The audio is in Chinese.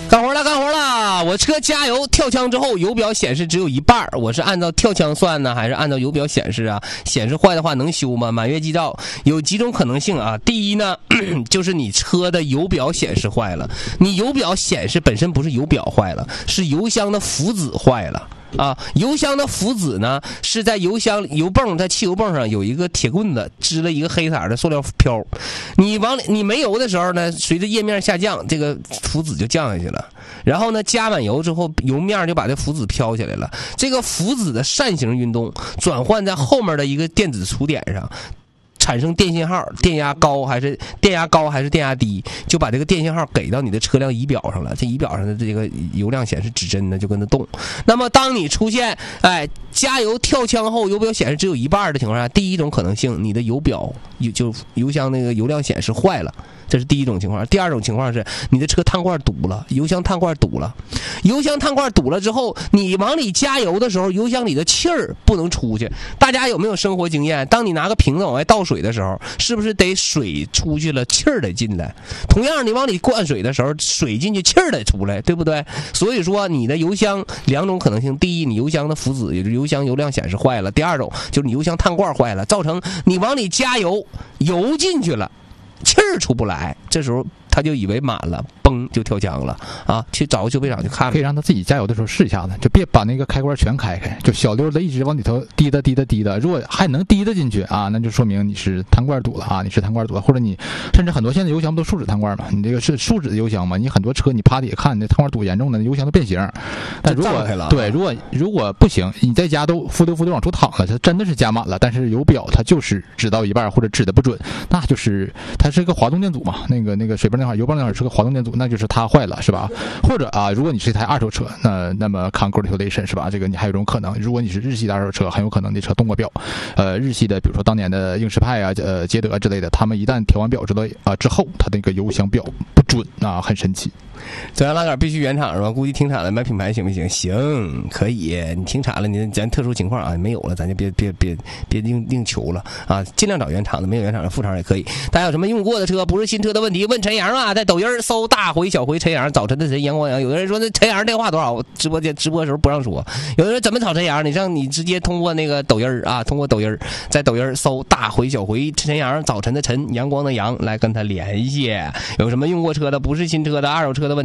干活了，干活了！我车加油跳枪之后，油表显示只有一半，我是按照跳枪算呢，还是按照油表显示啊？显示坏的话能修吗？满月机照有几种可能性啊？第一呢，就是你车的油表显示坏了，你油表显示本身不是油表坏了，是油箱的浮子坏了。啊，油箱的浮子呢是在油泵，在汽油泵上有一个铁棍子支了一个黑色的塑料漂，你没油的时候呢，随着液面下降，这个浮子就降下去了。然后呢，加满油之后，油面就把这浮子飘起来了。这个浮子的扇形运动转换在后面的一个电子触点上。产生电信号，电压高还是电压低，就把这个电信号给到你的车辆仪表上了。这仪表上的这个油量显示指针呢就跟着动。那么当你出现加油跳枪后油表显示只有一半的情况下，第一种可能性，你的油表就油箱那个油量显示坏了。这是第一种情况。第二种情况是你的车碳罐堵了，油箱碳罐堵了。油箱碳罐堵了之后，你往里加油的时候，油箱里的气儿不能出去。大家有没有生活经验？当你拿个瓶子往外倒水的时候，是不是得水出去了，气儿得进来？同样，你往里灌水的时候，水进去，气儿得出来，对不对？所以说，你的油箱两种可能性：第一，你油箱的浮子，也就是油箱油量显示坏了；第二种就是你油箱碳罐坏了，造成你往里加油，油进去了。气儿出不来，这时候他就以为满了，嘣就跳枪了啊！去找个修配厂去看， 可以让他自己加油的时候试一下子，就别把那个开关全开开，就小溜的一直往里头滴的。如果还能滴得进去啊，那就说明你是碳罐堵了啊，你是碳罐堵了，或者你甚至很多现在油箱不都树脂碳罐嘛？你这个是树脂的油箱嘛？你很多车你趴底下看，那碳罐堵严重的，油箱都变形。但如果对，如果不行，你在家都浮流往出淌了，它真的是加满了，但是油表它就是指到一半或者指的不准，那就是它是一个滑动电阻嘛，那个水泵那块、油泵那块是个滑动电阻，那就是它坏了，是吧？或者啊，如果你是一台二手车，那么congratulation是吧？这个你还有一种可能，如果你是日系的二手车，很有可能你车动过表。日系的，比如说当年的英仕派啊、捷德之类的，他们一旦调完表之后，它那个油箱表不准啊，很神奇。 走洋拉杆必须原厂是吧？估计停产了买品牌行不行？行，可以。你停产了，咱特殊情况啊没有了，咱就别另求了啊，尽量找原厂的，没有原厂的副厂也可以。大家有什么用过的车，不是新车的问题，问陈阳啊，在抖音搜大回小回陈阳，早晨的晨，阳光阳。有的人说那陈阳电话多少？直播的时候不让说。有的人怎么找陈阳？你直接通过那个抖音啊，通过抖音，在抖音搜大回小回陈阳，早晨的晨，阳光的阳，来跟他联系。有什么用过车的，不是新车的二手车的问题。